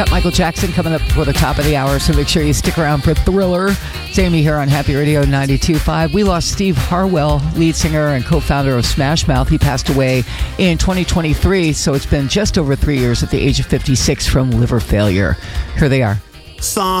Got Michael Jackson coming up before the top of the hour, so make sure you stick around for Thriller. It's Amy here on Happy Radio 92.5. We lost Steve Harwell, lead singer and co-founder of Smash Mouth. He passed away in 2023, so it's been just over 3 years at the age of 56 from liver failure. Here they are. Song.